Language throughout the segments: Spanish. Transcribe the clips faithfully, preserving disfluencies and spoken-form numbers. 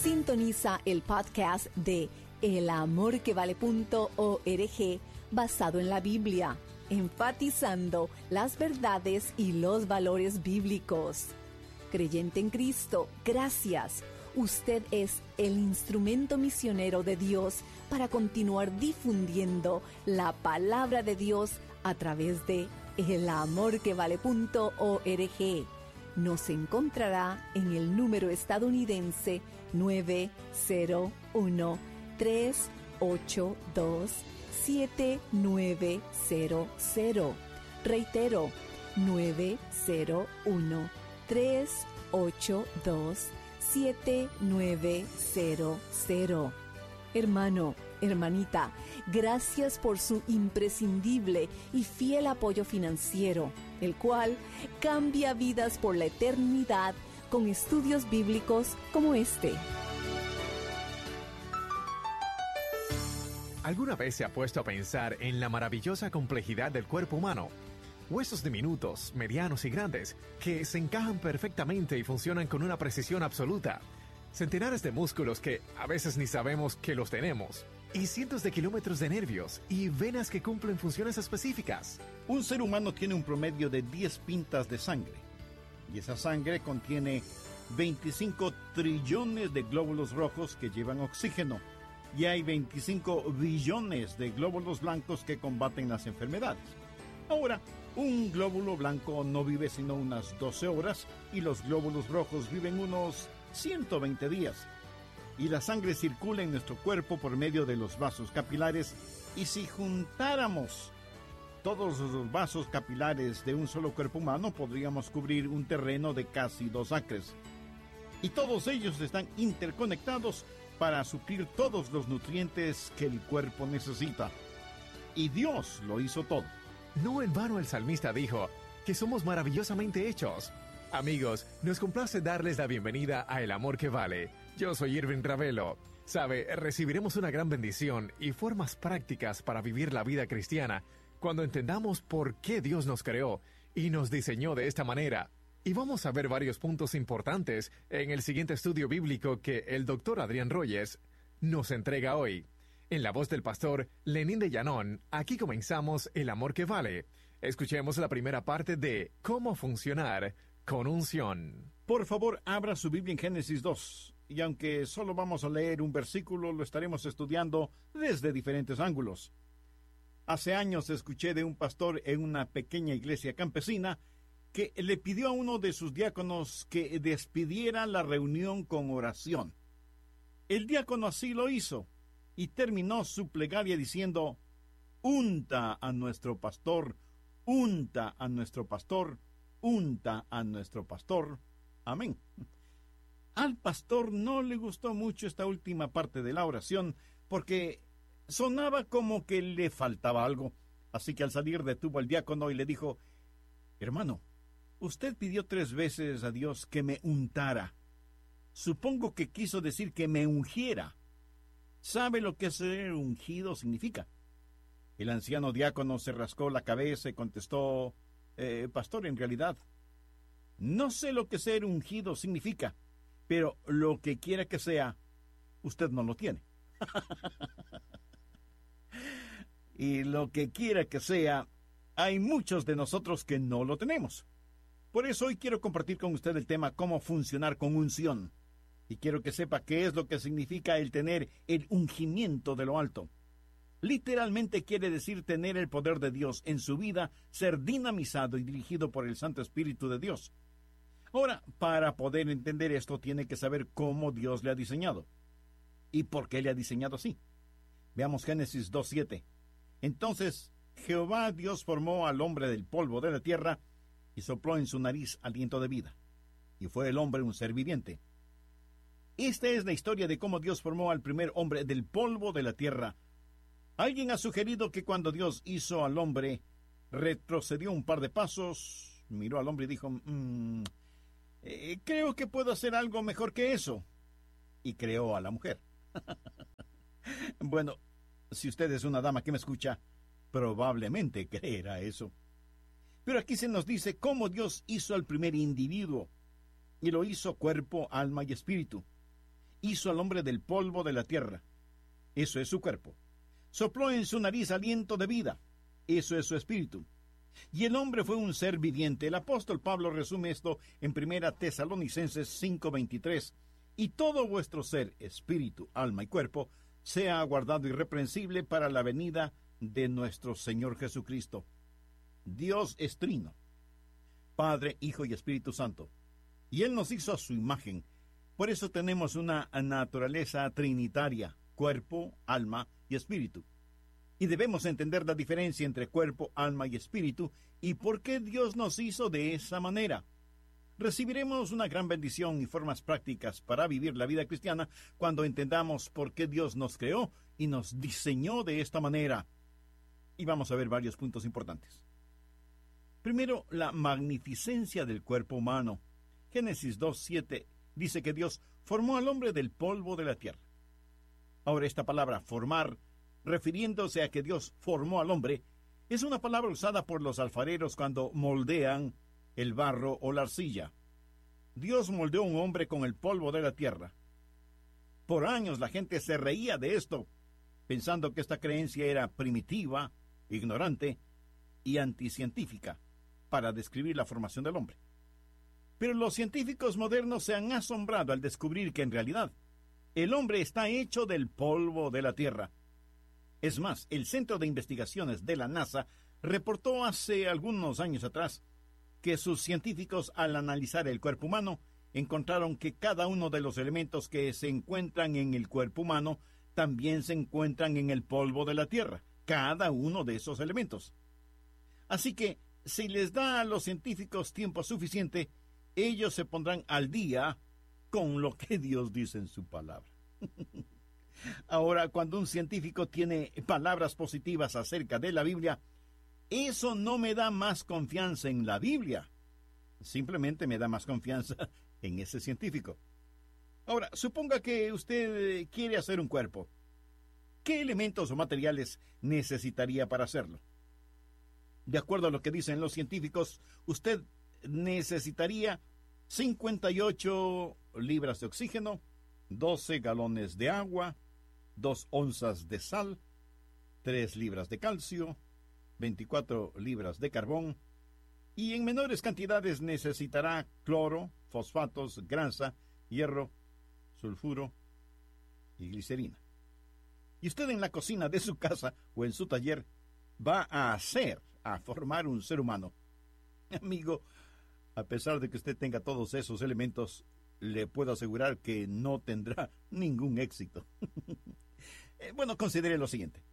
Sintoniza el podcast de el amor que vale punto org basado en la Biblia, enfatizando las verdades y los valores bíblicos. Creyente en Cristo, gracias. Usted es el instrumento misionero de Dios para continuar difundiendo la palabra de Dios a través de el amor que vale punto org. Nos encontrará en el número estadounidense nueve cero uno, tres ocho dos, siete nueve cero cero. Reitero, nueve cero uno, tres ocho dos, siete nueve cero cero. Hermano, hermanita, gracias por su imprescindible y fiel apoyo financiero, el cual cambia vidas por la eternidad con estudios bíblicos como este. ¿Alguna vez se ha puesto a pensar en la maravillosa complejidad del cuerpo humano? Huesos diminutos, medianos y grandes, que se encajan perfectamente y funcionan con una precisión absoluta. Centenares de músculos que a veces ni sabemos que los tenemos. Y cientos de kilómetros de nervios y venas que cumplen funciones específicas. Un ser humano tiene un promedio de diez pintas de sangre. Y esa sangre contiene veinticinco trillones de glóbulos rojos que llevan oxígeno. Y hay veinticinco billones de glóbulos blancos que combaten las enfermedades. Ahora, un glóbulo blanco no vive sino unas doce horas y los glóbulos rojos viven unos ciento veinte días. Y la sangre circula en nuestro cuerpo por medio de los vasos capilares, y si juntáramos todos los vasos capilares de un solo cuerpo humano, podríamos cubrir un terreno de casi dos acres. Y todos ellos están interconectados para suplir todos los nutrientes que el cuerpo necesita. Y Dios lo hizo todo. No en vano el salmista dijo que somos maravillosamente hechos. Amigos, nos complace darles la bienvenida a El Amor que Vale. Yo soy Irving Ravelo. Sabe, recibiremos una gran bendición y formas prácticas para vivir la vida cristiana cuando entendamos por qué Dios nos creó y nos diseñó de esta manera. Y vamos a ver varios puntos importantes en el siguiente estudio bíblico que el doctor Adrián Rogers nos entrega hoy. En la voz del pastor Lenín de Llanón, aquí comenzamos El Amor que Vale. Escuchemos la primera parte de Cómo funcionar con unción. Por favor, abra su Biblia en Génesis dos. Y aunque solo vamos a leer un versículo, lo estaremos estudiando desde diferentes ángulos. Hace años escuché de un pastor en una pequeña iglesia campesina que le pidió a uno de sus diáconos que despidiera la reunión con oración. El diácono así lo hizo y terminó su plegaria diciendo: unta a nuestro pastor, unta a nuestro pastor, unta a nuestro pastor. Amén. Al pastor no le gustó mucho esta última parte de la oración porque sonaba como que le faltaba algo. Así que al salir detuvo al diácono y le dijo: hermano, usted pidió tres veces a Dios que me untara. Supongo que quiso decir que me ungiera. ¿Sabe lo que ser ungido significa? El anciano diácono se rascó la cabeza y contestó: eh, pastor, en realidad no sé lo que ser ungido significa, pero lo que quiera que sea, usted no lo tiene. Y lo que quiera que sea, hay muchos de nosotros que no lo tenemos. Por eso hoy quiero compartir con usted el tema cómo funcionar con unción. Y quiero que sepa qué es lo que significa el tener el ungimiento de lo alto. Literalmente quiere decir tener el poder de Dios en su vida, ser dinamizado y dirigido por el Santo Espíritu de Dios. Ahora, para poder entender esto, tiene que saber cómo Dios le ha diseñado. ¿Y por qué le ha diseñado así? Veamos Génesis dos siete. Entonces, Jehová Dios formó al hombre del polvo de la tierra y sopló en su nariz aliento de vida. Y fue el hombre un ser viviente. Esta es la historia de cómo Dios formó al primer hombre del polvo de la tierra. Alguien ha sugerido que cuando Dios hizo al hombre, retrocedió un par de pasos, miró al hombre y dijo: mmm, eh, creo que puedo hacer algo mejor que eso. Y creó a la mujer. Bueno, si usted es una dama que me escucha, probablemente creerá eso. Pero aquí se nos dice cómo Dios hizo al primer individuo, y lo hizo cuerpo, alma y espíritu. hizo al hombre del polvo de la tierra. Eso es su cuerpo. Sopló en su nariz aliento de vida. Eso es su espíritu. Y el hombre fue un ser viviente. El apóstol Pablo resume esto en primera Tesalonicenses cinco veintitrés. Y todo vuestro ser, espíritu, alma y cuerpo, sea guardado irreprensible para la venida de nuestro Señor Jesucristo. Dios es trino, Padre, Hijo y Espíritu Santo. Y Él nos hizo a su imagen. Por eso tenemos una naturaleza trinitaria, cuerpo, alma y espíritu. Y debemos entender la diferencia entre cuerpo, alma y espíritu y por qué Dios nos hizo de esa manera. Recibiremos una gran bendición y formas prácticas para vivir la vida cristiana cuando entendamos por qué Dios nos creó y nos diseñó de esta manera. Y vamos a ver varios puntos importantes. Primero, la magnificencia del cuerpo humano. Génesis dos siete dice que Dios formó al hombre del polvo de la tierra. Ahora, esta palabra formar, refiriéndose a que Dios formó al hombre, es una palabra usada por los alfareros cuando moldean el barro o la arcilla. Dios moldeó a un hombre con el polvo de la tierra. Por años la gente se reía de esto, pensando que esta creencia era primitiva, ignorante y anticientífica para describir la formación del hombre. Pero los científicos modernos se han asombrado al descubrir que en realidad el hombre está hecho del polvo de la tierra. Es más, el Centro de Investigaciones de la NASA reportó hace algunos años atrás que sus científicos, al analizar el cuerpo humano, encontraron que cada uno de los elementos que se encuentran en el cuerpo humano también se encuentran en el polvo de la tierra, cada uno de esos elementos. Así que, si les da a los científicos tiempo suficiente, ellos se pondrán al día con lo que Dios dice en su palabra. Ahora, cuando un científico tiene palabras positivas acerca de la Biblia, eso no me da más confianza en la Biblia. Simplemente me da más confianza en ese científico. Ahora, suponga que usted quiere hacer un cuerpo. ¿Qué elementos o materiales necesitaría para hacerlo? De acuerdo a lo que dicen los científicos, usted necesitaría cincuenta y ocho libras de oxígeno, doce galones de agua, dos onzas de sal, tres libras de calcio, veinticuatro libras de carbón, y en menores cantidades necesitará cloro, fosfatos, grasa, hierro, sulfuro y glicerina. Y usted en la cocina de su casa o en su taller va a hacer, a formar un ser humano. Amigo, a pesar de que usted tenga todos esos elementos, le puedo asegurar que no tendrá ningún éxito. Bueno, considere lo siguiente.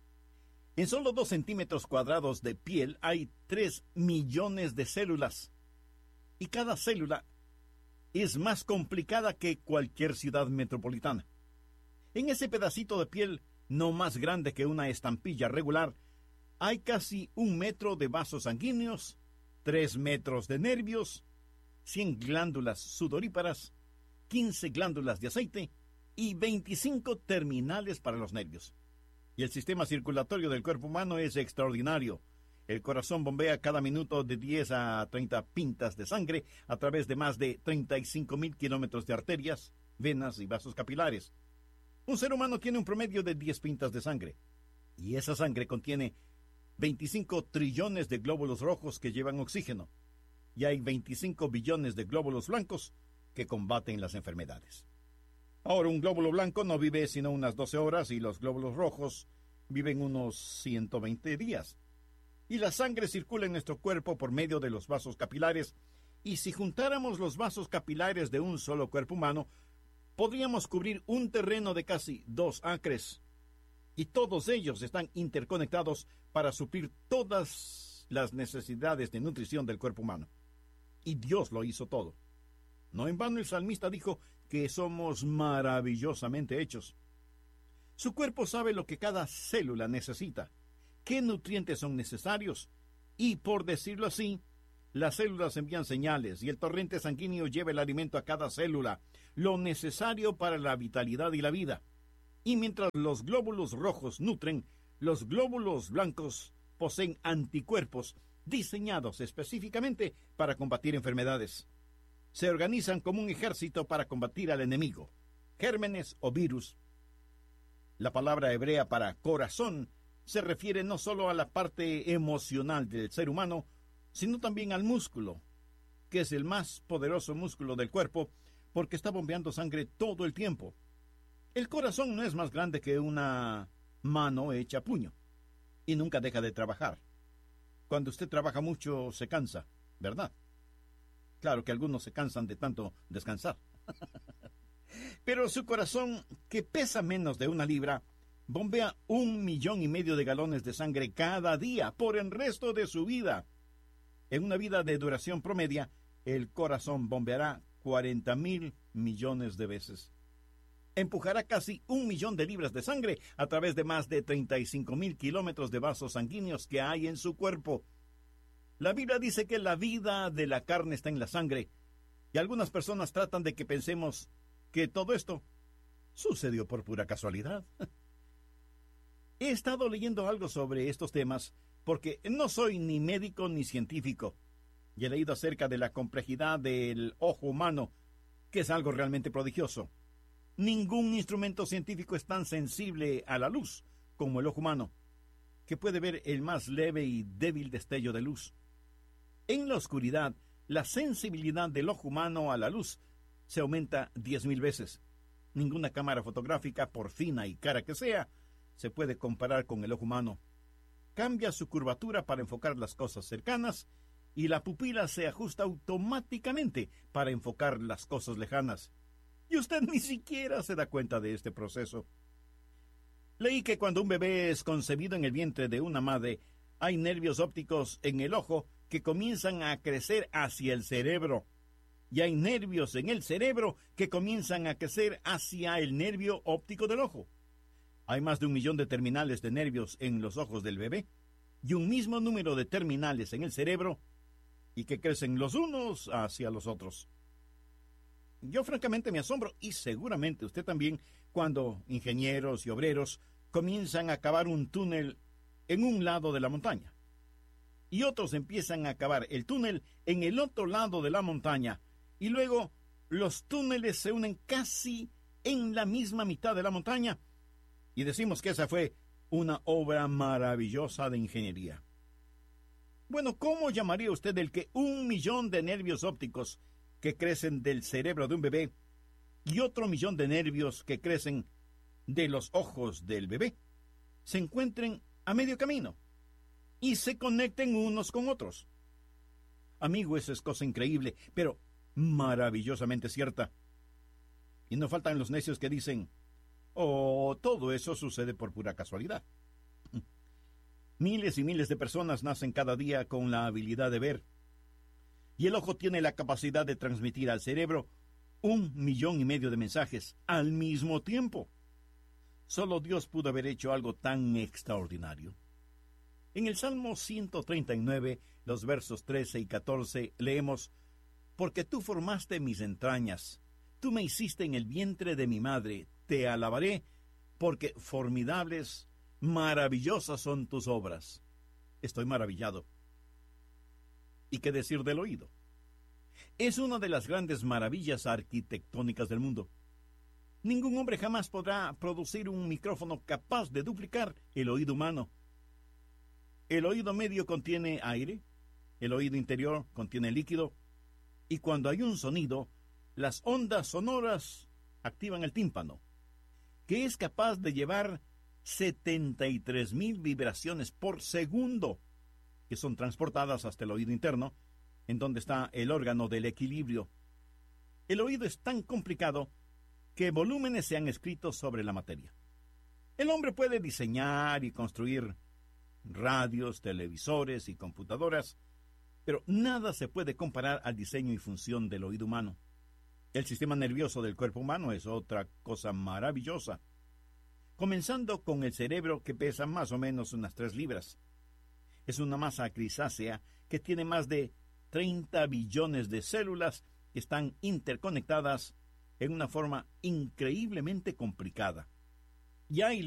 En solo dos centímetros cuadrados de piel hay tres millones de células. Y cada célula es más complicada que cualquier ciudad metropolitana. En ese pedacito de piel, no más grande que una estampilla regular, hay casi un metro de vasos sanguíneos, tres metros de nervios, cien glándulas sudoríparas, quince glándulas de aceite y veinticinco terminales para los nervios. Y el sistema circulatorio del cuerpo humano es extraordinario. El corazón bombea cada minuto de diez a treinta pintas de sangre a través de más de treinta y cinco mil kilómetros de arterias, venas y vasos capilares. Un ser humano tiene un promedio de diez pintas de sangre. Y esa sangre contiene veinticinco trillones de glóbulos rojos que llevan oxígeno. Y hay veinticinco billones de glóbulos blancos que combaten las enfermedades. Ahora, un glóbulo blanco no vive sino unas doce horas y los glóbulos rojos viven unos ciento veinte días. Y la sangre circula en nuestro cuerpo por medio de los vasos capilares, y si juntáramos los vasos capilares de un solo cuerpo humano, podríamos cubrir un terreno de casi dos acres. Y todos ellos están interconectados para suplir todas las necesidades de nutrición del cuerpo humano. Y Dios lo hizo todo. No en vano el salmista dijo que somos maravillosamente hechos. Su cuerpo sabe lo que cada célula necesita, qué nutrientes son necesarios, y por decirlo así, las células envían señales y el torrente sanguíneo lleva el alimento a cada célula, lo necesario para la vitalidad y la vida. Y mientras los glóbulos rojos nutren, los glóbulos blancos poseen anticuerpos diseñados específicamente para combatir enfermedades. Se organizan como un ejército para combatir al enemigo. gérmenes o virus. La palabra hebrea para corazón se refiere no solo a la parte emocional del ser humano, sino también al músculo, que es el más poderoso músculo del cuerpo porque está bombeando sangre todo el tiempo. El corazón no es más grande que una mano hecha puño y nunca deja de trabajar. Cuando usted trabaja mucho se cansa, ¿verdad? Claro que algunos se cansan de tanto descansar. Pero su corazón, que pesa menos de una libra, bombea un millón y medio de galones de sangre cada día por el resto de su vida. En una vida de duración promedia, el corazón bombeará cuarenta mil millones de veces. Empujará casi un millón de libras de sangre a través de más de treinta y cinco mil kilómetros de vasos sanguíneos que hay en su cuerpo. La Biblia dice que la vida de la carne está en la sangre, y algunas personas tratan de que pensemos que todo esto sucedió por pura casualidad. He estado leyendo algo sobre estos temas porque no soy ni médico ni científico, y he leído acerca de la complejidad del ojo humano, que es algo realmente prodigioso. Ningún instrumento científico es tan sensible a la luz como el ojo humano, que puede ver el más leve y débil destello de luz. En la oscuridad, la sensibilidad del ojo humano a la luz se aumenta diez mil veces. Ninguna cámara fotográfica, por fina y cara que sea, se puede comparar con el ojo humano. Cambia su curvatura para enfocar las cosas cercanas y la pupila se ajusta automáticamente para enfocar las cosas lejanas. Y usted ni siquiera se da cuenta de este proceso. Leí que cuando un bebé es concebido en el vientre de una madre, hay nervios ópticos en el ojo que comienzan a crecer hacia el cerebro. Y hay nervios en el cerebro que comienzan a crecer hacia el nervio óptico del ojo. Hay más de un millón de terminales de nervios en los ojos del bebé y un mismo número de terminales en el cerebro, y que crecen los unos hacia los otros. Yo francamente me asombro, y seguramente usted también, cuando ingenieros y obreros comienzan a cavar un túnel en un lado de la montaña, y otros empiezan a cavar el túnel en el otro lado de la montaña, y luego los túneles se unen casi en la misma mitad de la montaña, y decimos que esa fue una obra maravillosa de ingeniería. Bueno, ¿cómo llamaría usted el que un millón de nervios ópticos que crecen del cerebro de un bebé y otro millón de nervios que crecen de los ojos del bebé se encuentren a medio camino y se conecten unos con otros? Amigo, eso es cosa increíble, pero maravillosamente cierta. Y no faltan los necios que dicen: oh, todo eso sucede por pura casualidad. Miles y miles de personas nacen cada día con la habilidad de ver, y el ojo tiene la capacidad de transmitir al cerebro un millón y medio de mensajes al mismo tiempo. Solo Dios pudo haber hecho algo tan extraordinario. En el Salmo ciento treinta y nueve, los versos trece y catorce, leemos: porque tú formaste mis entrañas, tú me hiciste en el vientre de mi madre, te alabaré, porque formidables, maravillosas son tus obras. Estoy maravillado. ¿Y qué decir del oído? Es una de las grandes maravillas arquitectónicas del mundo. Ningún hombre jamás podrá producir un micrófono capaz de duplicar el oído humano. El oído medio contiene aire, el oído interior contiene líquido, y cuando hay un sonido, las ondas sonoras activan el tímpano, que es capaz de llevar setenta y tres mil vibraciones por segundo, que son transportadas hasta el oído interno, en donde está el órgano del equilibrio. El oído es tan complicado que volúmenes se han escrito sobre la materia. El hombre puede diseñar y construir radios, televisores y computadoras, pero nada se puede comparar al diseño y función del oído humano. El sistema nervioso del cuerpo humano es otra cosa maravillosa, comenzando con el cerebro, que pesa más o menos unas tres libras. Es una masa grisácea que tiene más de treinta billones de células que están interconectadas en una forma increíblemente complicada. Y hay